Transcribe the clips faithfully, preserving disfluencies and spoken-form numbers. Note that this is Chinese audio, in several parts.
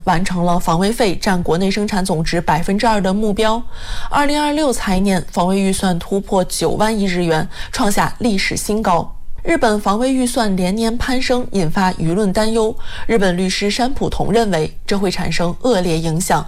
完成了防卫费占国内生产总值百分之二的目标。二零二六财年防卫预算突破九万亿日元，创下历史新高。日本防卫预算连年攀升，引发舆论担忧。日本律师山浦童认为，这会产生恶劣影响。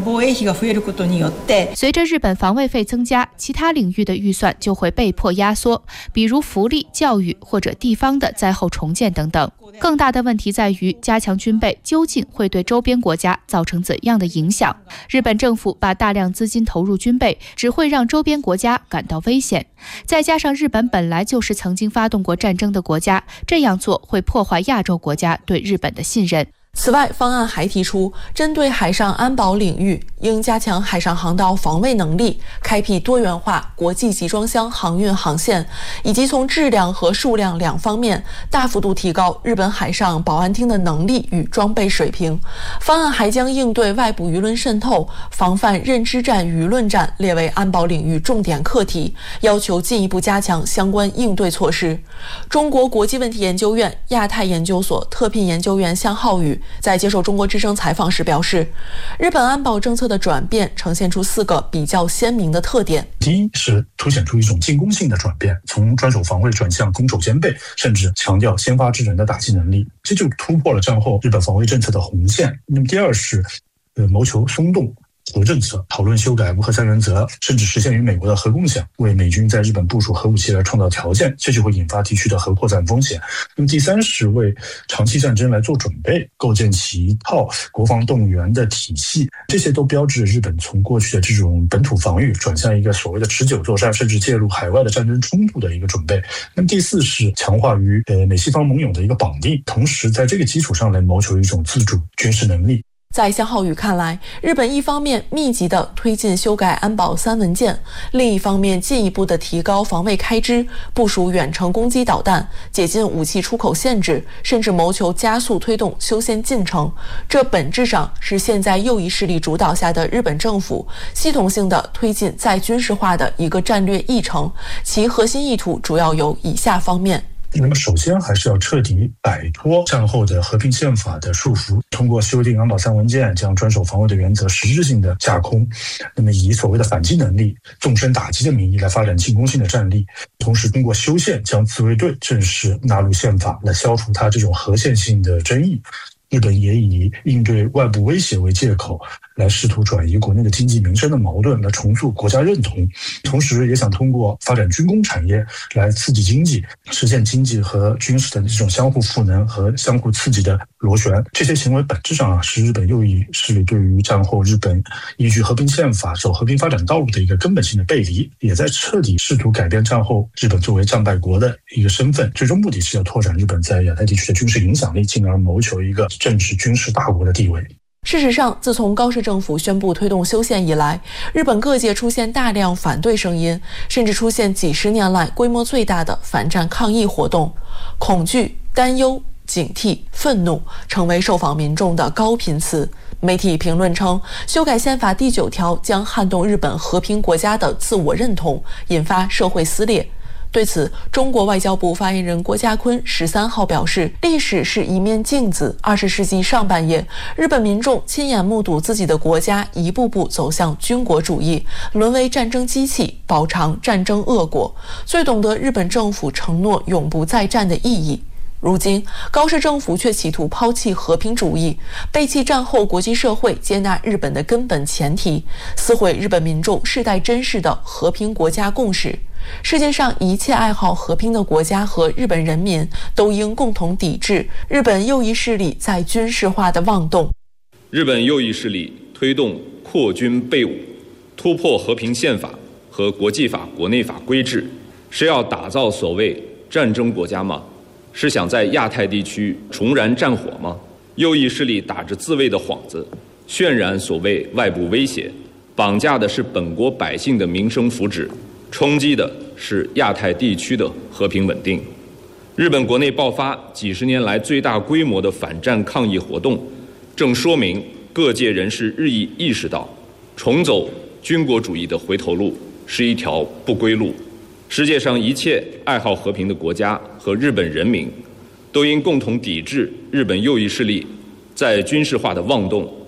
随着日本防卫费增加，其他领域的预算就会被迫压缩，比如福利、教育或者地方的灾后重建等等。更大的问题在于，加强军备究竟会对周边国家造成怎样的影响？日本政府把大量资金投入军备，只会让周边国家感到危险。再加上日本本来就是曾经发动过战争的国家，这样做会破坏亚洲国家对日本的信任。 此外，方案还提出，针对海上安保领域，应加强海上航道防卫能力，开辟多元化国际集装箱航运航线，以及从质量和数量两方面大幅度提高日本海上保安厅的能力与装备水平。方案还将应对外部舆论渗透、防范认知战、舆论战列为安保领域重点课题，要求进一步加强相关应对措施。中国国际问题研究院亚太研究所特聘研究员向浩宇在接受中国之声采访时表示，日本安保政策的转变呈现出四个比较鲜明的特点。 第一是凸显出一种进攻性的转变，从专守防卫转向攻守兼备，甚至强调先发制人的打击能力，这就突破了战后日本防卫政策的红线。那么第二是呃谋求松动核政策，讨论修改无核三原则，甚至实现与美国的核共享，为美军在日本部署核武器来创造条件，这就会引发地区的核扩散风险。那么第三是为长期战争来做准备，构建起一套国防动员的体系，这些都标志着日本从过去的这种本土防御转向一个所谓的持久作战，甚至介入海外的战争冲突的一个准备。那么第四是强化与呃美西方盟友的一个绑定，同时在这个基础上来谋求一种自主军事能力。 在向浩宇看来，日本一方面密集地推进修改安保三文件，另一方面进一步地提高防卫开支，部署远程攻击导弹，解禁武器出口限制，甚至谋求加速推动修宪进程。这本质上是现在右翼势力主导下的日本政府系统性地推进再军事化的一个战略议程，其核心意图主要有以下方面。 那么首先还是要彻底摆脱战后的和平宪法的束缚，通过修订安保三文件，将专守防卫的原则实质性的架空，那么以所谓的反击能力、纵深打击的名义来发展进攻性的战力，同时通过修宪将自卫队正式纳入宪法，来消除它这种核线性的争议。日本也以应对外部威胁为借口，来试图转移国内的经济民生的矛盾，来重塑国家认同，同时也想通过发展军工产业来刺激经济，实现经济和军事的这种相互赋能和相互刺激的螺旋。这些行为本质上啊，是日本右翼势力对于战后日本依据和平宪法走和平发展道路的一个根本性的背离，也在彻底试图改变战后日本作为战败国的一个身份，最终目的是要拓展日本在亚太地区的军事影响力，进而谋求一个政治军事大国的地位。 事实上，自从高市政府宣布推动修宪以来，日本各界出现大量反对声音，甚至出现几十年来规模最大的反战抗议活动。恐惧、担忧、警惕、愤怒成为受访民众的高频词。媒体评论称，修改宪法第九条将撼动日本和平国家的自我认同，引发社会撕裂。对此，中国外交部发言人郭家坤十三号表示，历史是一面镜子，二十世纪上半叶，日本民众亲眼目睹自己的国家一步步走向军国主义，沦为战争机器，饱尝战争恶果，最懂得日本政府承诺永不再战的意义。如今，高市政府却企图抛弃和平主义，背弃战后国际社会接纳日本的根本前提，撕毁日本民众世代珍视的和平国家共识。世界上一切爱好和平的国家和日本人民都应共同抵制日本右翼势力在军事化的妄动。 日本右翼势力推动扩军备武，突破和平宪法和国际法、国内法规制，是要打造所谓战争国家吗？是想在亚太地区重燃战火吗？右翼势力打着自卫的幌子，渲染所谓外部威胁，绑架的是本国百姓的民生福祉，冲击的是亚太地区的和平稳定。日本国内爆发几十年来最大规模的反战抗议活动，正说明各界人士日益意识到，重走军国主义的回头路是一条不归路。世界上一切爱好和平的国家和日本人民都应共同抵制日本右翼势力在军事化的妄动